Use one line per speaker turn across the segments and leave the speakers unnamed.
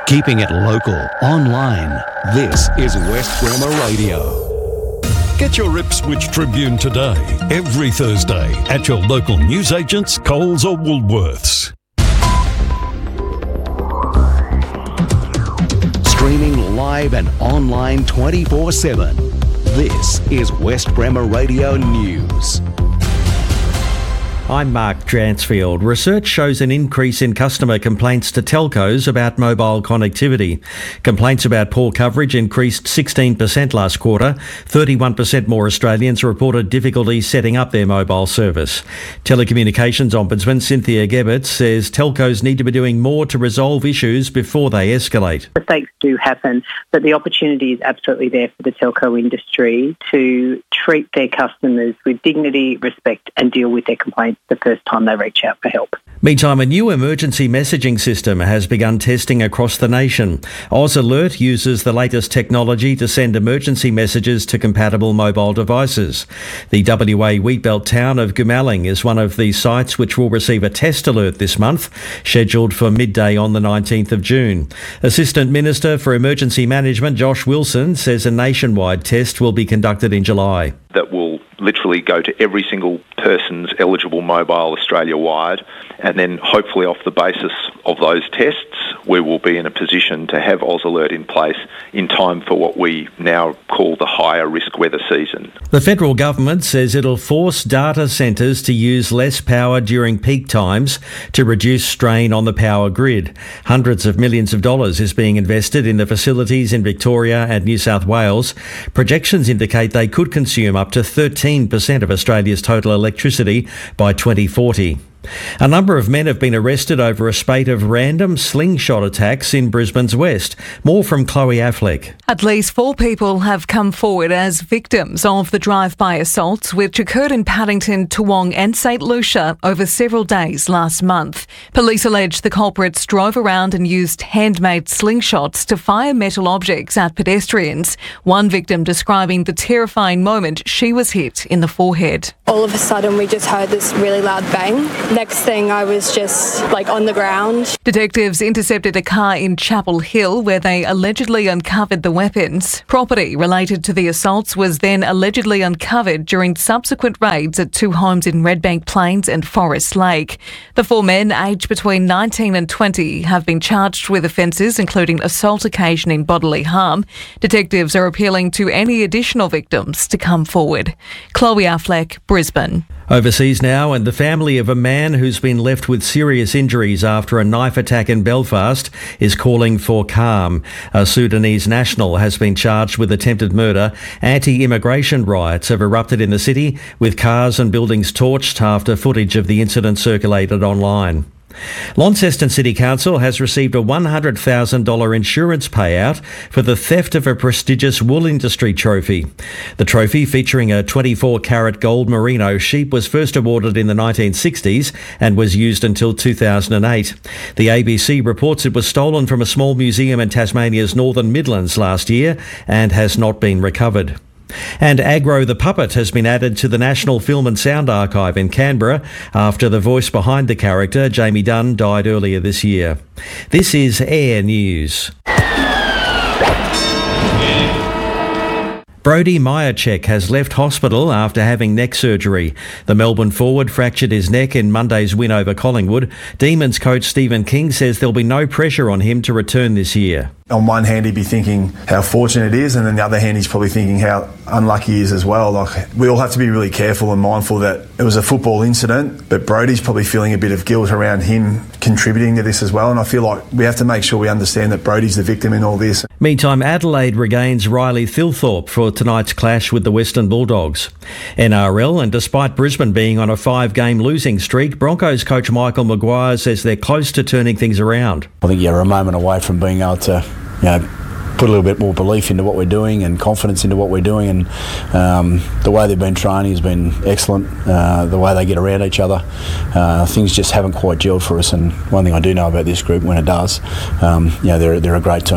Keeping it local, online. This is West Bremer Radio.
Get your Ipswich Tribune today, every Thursday, at your local newsagents, Coles or Woolworths.
Streaming live and online 24/7. This is West Bremer Radio News.
I'm Mark Dransfield. Research shows an increase in customer complaints to telcos about mobile connectivity. Complaints about poor coverage increased 16% last quarter. 31% more Australians reported difficulty setting up their mobile service. Telecommunications Ombudsman Cynthia Gebbert says telcos need to be doing more to resolve issues before they escalate.
Mistakes do happen, but the opportunity is absolutely there for the telco industry to treat their customers with dignity, respect and deal with their complaints the first time they reach out for help.
Meantime, a new emergency messaging system has begun testing across the nation. Oz Alert uses the latest technology to send emergency messages to compatible mobile devices. The WA wheatbelt town of Goomalling is one of the sites which will receive a test alert this month, scheduled for midday on the 19th of June. Assistant Minister for Emergency Management Josh Wilson says a nationwide test will be conducted in July.
That will literally go to every single person's eligible mobile Australia-wide, and then hopefully off the basis of those tests we will be in a position to have Oz Alert in place in time for what we now call the higher risk weather season.
The federal government says it'll force data centres to use less power during peak times to reduce strain on the power grid. Hundreds of millions of dollars is being invested in the facilities in Victoria and New South Wales. Projections indicate they could consume up to 13% of Australia's total electricity by 2040. A number of men have been arrested over a spate of random slingshot attacks in Brisbane's west. More from Chloe Affleck.
At least 4 people have come forward as victims of the drive-by assaults which occurred in Paddington, Toowong and St Lucia over several days last month. Police allege the culprits drove around and used handmade slingshots to fire metal objects at pedestrians. One victim describing the terrifying moment she was hit in the forehead.
All of a sudden we just heard this really loud bang. Next thing I was just on the ground.
Detectives intercepted a car in Chapel Hill where they allegedly uncovered the weapons. Property related to the assaults was then allegedly uncovered during subsequent raids at 2 homes in Redbank Plains and Forest Lake. The 4 men, aged between 19 and 20, have been charged with offences including assault occasioning bodily harm. Detectives are appealing to any additional victims to come forward. Chloe Affleck, Brisbane.
Overseas now, and the family of a man who's been left with serious injuries after a knife attack in Belfast is calling for calm. A Sudanese national has been charged with attempted murder. Anti-immigration riots have erupted in the city, with cars and buildings torched after footage of the incident circulated online. Launceston City Council has received a $100,000 insurance payout for the theft of a prestigious wool industry trophy. The trophy, featuring a 24-carat gold merino sheep, was first awarded in the 1960s and was used until 2008. The ABC reports it was stolen from a small museum in Tasmania's Northern Midlands last year and has not been recovered. And Agro the Puppet has been added to the National Film and Sound Archive in Canberra after the voice behind the character, Jamie Dunn, died earlier this year. This is Air News. Brodie Mihocek has left hospital after having neck surgery. The Melbourne forward fractured his neck in Monday's win over Collingwood. Demons coach Stephen King says there'll be no pressure on him to return this year.
On one hand, he'd be thinking how fortunate it is, and on the other hand, he's probably thinking how unlucky he is as well. We all have to be really careful and mindful that it was a football incident, but Brodie's probably feeling a bit of guilt around him contributing to this as well, and I feel like we have to make sure we understand that Brodie's the victim in all this.
Meantime, Adelaide regains Riley Thilthorpe for tonight's clash with the Western Bulldogs. NRL, and despite Brisbane being on a 5-game losing streak, Broncos coach Michael Maguire says they're close to turning things around.
I think you're a moment away from being able to put a little bit more belief into what we're doing and confidence into what we're doing, and the way they've been training has been excellent. The way they get around each other, things just haven't quite gelled for us, and one thing I do know about this group, when it does, they're a great team.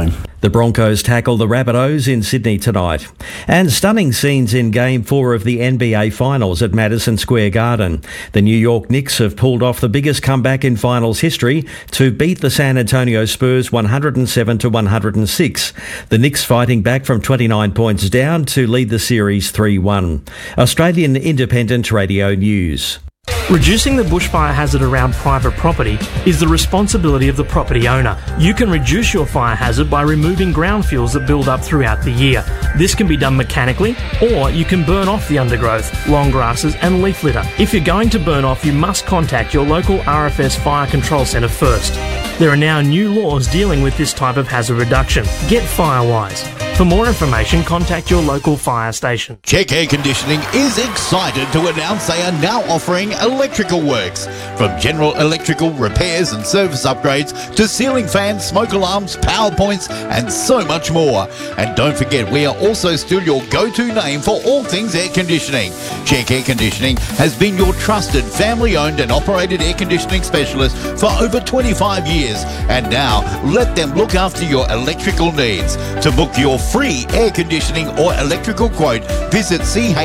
The Broncos tackle the Rabbitohs in Sydney tonight. And stunning scenes in Game 4 of the NBA Finals at Madison Square Garden. The New York Knicks have pulled off the biggest comeback in finals history to beat the San Antonio Spurs 107-106. The Knicks fighting back from 29 points down to lead the series 3-1. Australian Independent Radio News.
Reducing the bushfire hazard around private property is the responsibility of the property owner. You can reduce your fire hazard by removing ground fuels that build up throughout the year. This can be done mechanically, or you can burn off the undergrowth, long grasses and leaf litter. If you're going to burn off, you must contact your local RFS Fire Control Centre first. There are now new laws dealing with this type of hazard reduction. Get FireWise. For more information, contact your local fire station.
Check Air Conditioning is excited to announce they are now offering electrical works. From general electrical repairs and service upgrades to ceiling fans, smoke alarms, power points and so much more. And don't forget, we are also still your go-to name for all things air conditioning. Check Air Conditioning has been your trusted family-owned and operated air conditioning specialist for over 25 years. And now, let them look after your electrical needs. To book your free air conditioning or electrical quote, visit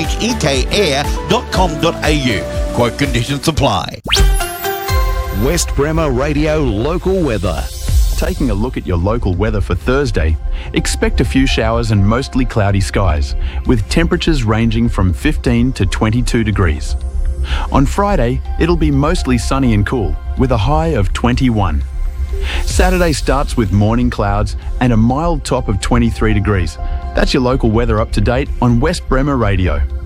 chekair.com.au. Quote conditions apply.
West Bremer Radio Local Weather.
Taking a look at your local weather for Thursday, expect a few showers and mostly cloudy skies, with temperatures ranging from 15 to 22 degrees. On Friday, it'll be mostly sunny and cool, with a high of 21. Saturday starts with morning clouds and a mild top of 23 degrees. That's your local weather up to date on West Bremer Radio.